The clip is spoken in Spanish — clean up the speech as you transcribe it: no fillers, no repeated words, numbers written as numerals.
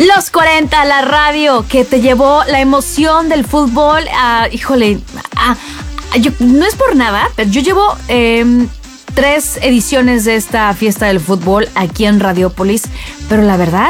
Los 40, la radio que te llevó la emoción del fútbol. No es por nada, pero yo llevo 3 ediciones de esta fiesta del fútbol aquí en Radiópolis, pero la verdad